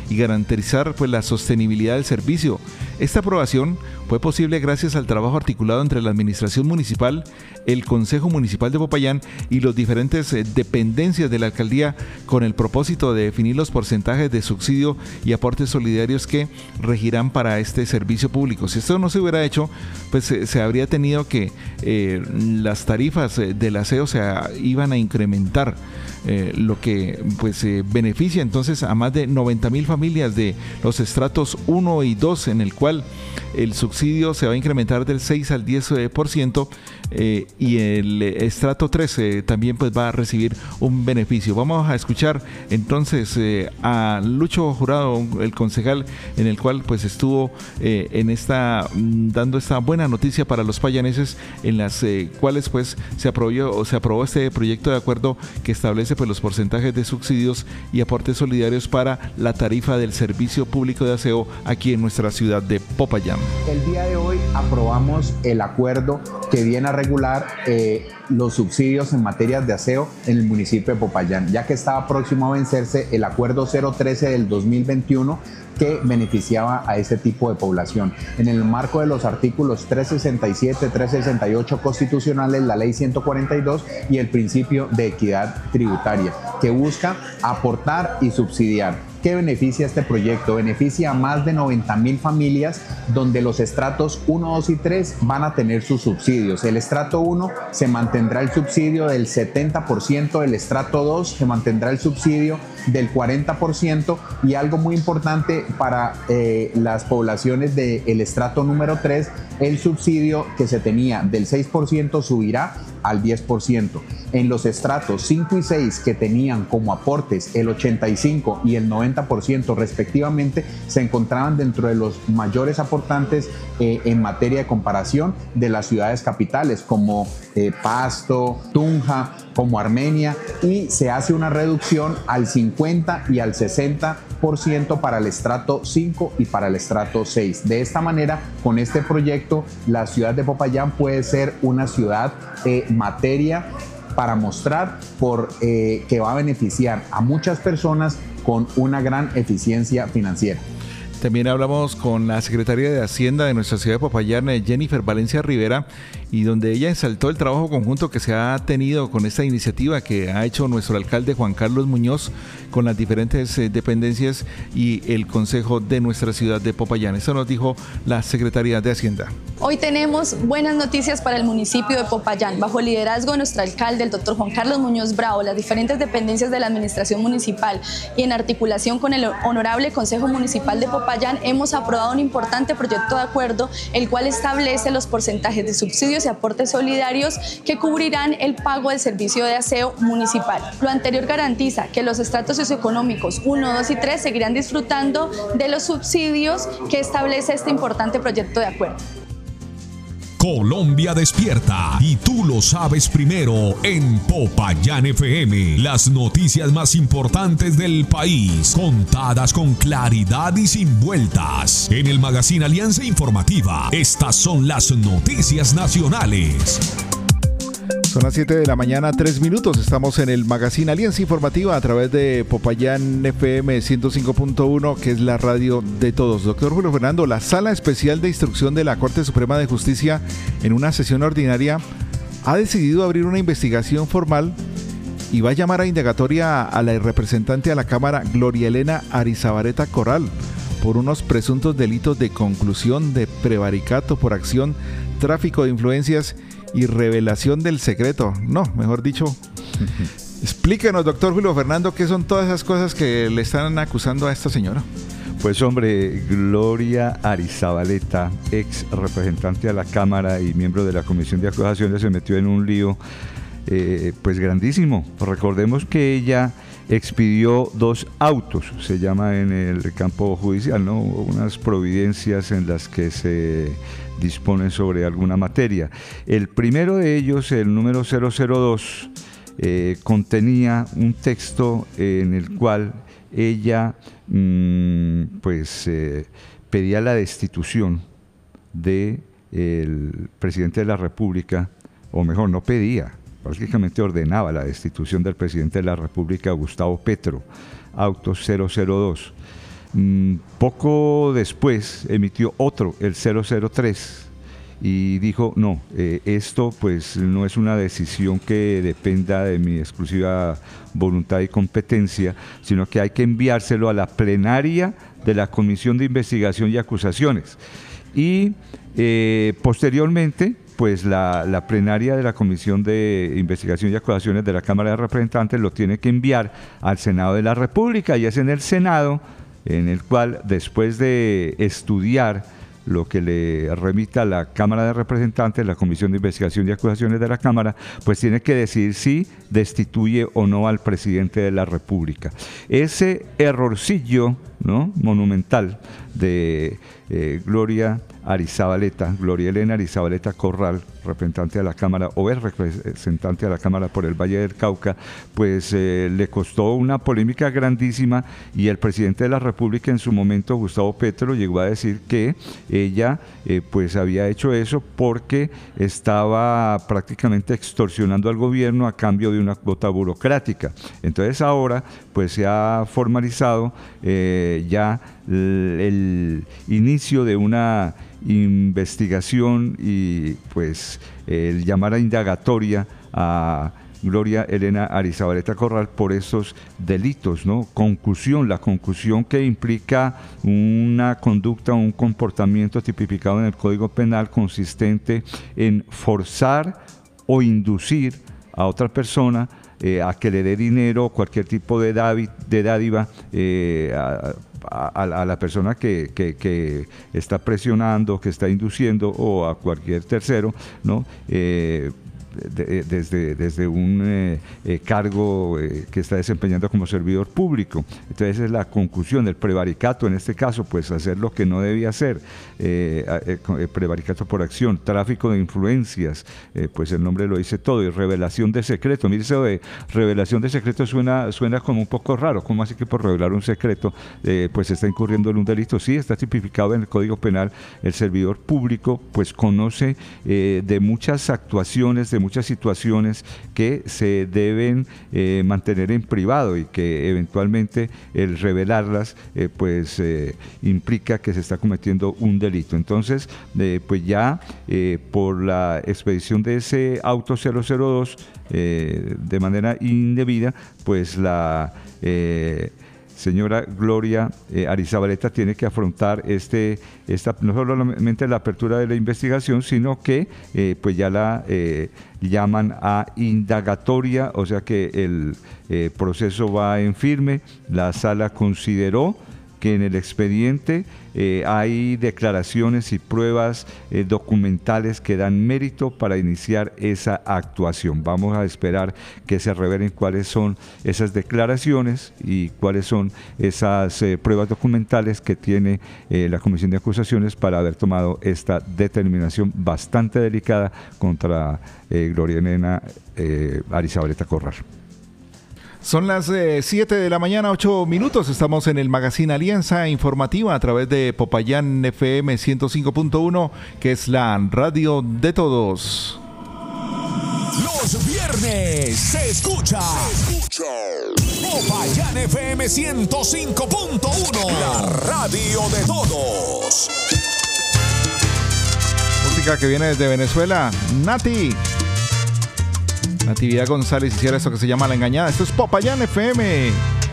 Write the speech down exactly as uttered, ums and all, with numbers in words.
y garantizar pues la sostenibilidad del servicio. Esta aprobación fue posible gracias al trabajo articulado entre la Administración Municipal, el Consejo Municipal de Popayán y las diferentes eh, dependencias de la Alcaldía, con el propósito de definir los porcentajes de subsidio y aportes solidarios que regirán para este servicio público. Si esto no se hubiera hecho, pues eh, se habría tenido que eh, las tarifas eh, del aseo se a, iban a incrementar, eh, lo que pues eh, beneficia entonces a más de noventa mil familias de los estratos uno y dos, en el cual el subsidio se va a incrementar del seis al diez por ciento, eh, y el estrato tres eh, también pues va a recibir un beneficio. Vamos a escuchar entonces eh, a Lucho Jurado, el concejal, en el cual pues estuvo eh, en esta dando esta buena noticia para los payaneses, en las eh, cuales pues se aprobó o se aprobó este proyecto de acuerdo que establece pues los porcentajes de subsidios y aportes solidarios para la tarifa del servicio público de aseo aquí en nuestra ciudad de Popayán. El día de hoy aprobamos el acuerdo que viene a regular eh, los subsidios en materias de aseo en el municipio de Popayán, ya que estaba próximo a vencerse el acuerdo cero trece del dos mil veintiuno que beneficiaba a ese tipo de población. En el marco de los artículos trescientos sesenta y siete, trescientos sesenta y ocho constitucionales, la ley ciento cuarenta y dos y el principio de equidad tributaria, que busca aportar y subsidiar. ¿Qué beneficia este proyecto? Beneficia a más de noventa mil familias, donde los estratos uno, dos y tres van a tener sus subsidios. El estrato uno se mantendrá el subsidio del setenta por ciento, el estrato dos se mantendrá el subsidio del cuarenta por ciento, y algo muy importante para eh, las poblaciones del estrato número tres, el subsidio que se tenía del seis por ciento subirá al diez por ciento. En los estratos cinco y seis, que tenían como aportes el ochenta y cinco y el noventa por ciento respectivamente, se encontraban dentro de los mayores aportantes eh, en materia de comparación de las ciudades capitales, como eh, Pasto, Tunja, como Armenia, y se hace una reducción al cincuenta y al sesenta por ciento para el estrato cinco y para el estrato seis. De esta manera, con este proyecto, la ciudad de Popayán puede ser una ciudad eh, materia para mostrar por, eh, que va a beneficiar a muchas personas con una gran eficiencia financiera. También hablamos con la secretaria de Hacienda de nuestra ciudad de Popayán, Jennifer Valencia Rivera, y donde ella exaltó el trabajo conjunto que se ha tenido con esta iniciativa que ha hecho nuestro alcalde Juan Carlos Muñoz con las diferentes eh, dependencias y el consejo de nuestra ciudad de Popayán. Eso nos dijo la secretaria de Hacienda. Hoy tenemos buenas noticias para el municipio de Popayán. Bajo el liderazgo de nuestro alcalde, el doctor Juan Carlos Muñoz Bravo, las diferentes dependencias de la administración municipal y en articulación con el honorable Consejo Municipal de Popayán, hemos aprobado un importante proyecto de acuerdo, el cual establece los porcentajes de subsidios y aportes solidarios que cubrirán el pago del servicio de aseo municipal. Lo anterior garantiza que los estratos socioeconómicos uno, dos y tres seguirán disfrutando de los subsidios que establece este importante proyecto de acuerdo. Colombia despierta, y tú lo sabes primero en Popayán F M. Las noticias más importantes del país, contadas con claridad y sin vueltas. En el Magazine Alianza Informativa, estas son las noticias nacionales. Son las siete de la mañana, tres minutos. Estamos en el Magazine Alianza Informativa a través de Popayán F M ciento cinco punto uno, que es la radio de todos. Doctor Julio Fernando, la Sala Especial de Instrucción de la Corte Suprema de Justicia, en una sesión ordinaria, ha decidido abrir una investigación formal y va a llamar a indagatoria a la representante a la Cámara, Gloria Elena Arizabaleta Corral, por unos presuntos delitos de conclusión de prevaricato por acción, tráfico de influencias y revelación del secreto. No, mejor dicho, explíquenos, doctor Julio Fernando, qué son todas esas cosas que le están acusando a esta señora. Pues hombre, Gloria Arizabaleta, ex representante a la Cámara y miembro de la Comisión de Acusaciones, se metió en un lío eh, pues grandísimo. Recordemos que ella expidió dos autos, se llama en el campo judicial, ¿no? Unas providencias en las que se disponen sobre alguna materia. El primero de ellos, el número cero cero dos, eh, contenía un texto en el cual ella mmm, pues eh, pedía la destitución del presidente de la República, o mejor, no pedía, prácticamente ordenaba la destitución del presidente de la República, Gustavo Petro, auto cero cero dos. Mm, poco después emitió otro, el cero cero tres, y dijo, no, eh, esto pues no es una decisión que dependa de mi exclusiva voluntad y competencia, sino que hay que enviárselo a la plenaria de la Comisión de Investigación y Acusaciones. Y eh, posteriormente, pues la, la plenaria de la Comisión de Investigación y Acusaciones de la Cámara de Representantes lo tiene que enviar al Senado de la República, y es en el Senado en el cual, después de estudiar lo que le remita la Cámara de Representantes, la Comisión de Investigación y Acusaciones de la Cámara, pues tiene que decidir si destituye o no al presidente de la República. Ese errorcillo, ¿no?, monumental de eh, Gloria Arizabaleta, Gloria Elena Arizabaleta Corral, representante de la Cámara, o es representante de la Cámara por el Valle del Cauca, pues eh, le costó una polémica grandísima, y el presidente de la República en su momento, Gustavo Petro, llegó a decir que ella eh, pues había hecho eso porque estaba prácticamente extorsionando al gobierno a cambio de una cuota burocrática. Entonces ahora pues se ha formalizado eh, ya el, el inicio de una investigación y pues el llamar a indagatoria a Gloria Elena Arizabaleta Corral por estos delitos, ¿no? Concusión, la concusión que implica una conducta, un comportamiento tipificado en el Código Penal consistente en forzar o inducir a otra persona eh, a que le dé dinero o cualquier tipo de, dávid, de dádiva eh, a, A, a la persona que, que, que está presionando, que está induciendo, o a cualquier tercero, ¿no? Eh, de, desde, desde un eh, eh, cargo eh, que está desempeñando como servidor público. Entonces es la concusión, el prevaricato, en este caso, pues hacer lo que no debía hacer, eh, eh, prevaricato por acción, tráfico de influencias, eh, pues el nombre lo dice todo, y revelación de secreto. Mire, eso de revelación de secreto suena, suena como un poco raro. ¿Cómo así que por revelar un secreto eh, pues está incurriendo en un delito? Sí, está tipificado en el Código Penal. El servidor público pues conoce eh, de muchas actuaciones, de muchas situaciones que se deben eh, mantener en privado, y que eventualmente el revelarlas eh, pues eh, implica que se está cometiendo un delito. Entonces eh, pues ya eh, por la expedición de ese auto cero cero dos eh, de manera indebida, pues la eh, señora Gloria eh, Arizabaleta tiene que afrontar este, esta, no solamente la apertura de la investigación, sino que eh, pues ya la eh, llaman a indagatoria, o sea que el eh, proceso va en firme. La sala consideró que en el expediente eh, hay declaraciones y pruebas eh, documentales que dan mérito para iniciar esa actuación. Vamos a esperar que se revelen cuáles son esas declaraciones y cuáles son esas eh, pruebas documentales que tiene eh, la Comisión de Acusaciones para haber tomado esta determinación bastante delicada contra eh, Gloria Elena eh, Arizabaleta Corral. Son las siete eh, de la mañana, ocho minutos. Estamos en el Magazine Alianza Informativa a través de Popayán F M ciento cinco punto uno, que es la radio de todos. Los viernes se escucha, se escucha Popayán F M ciento cinco punto uno, la radio de todos. Música que viene desde Venezuela, Nati. Natividad González hiciera esto que se llama La Engañada. Esto es Popayán F M.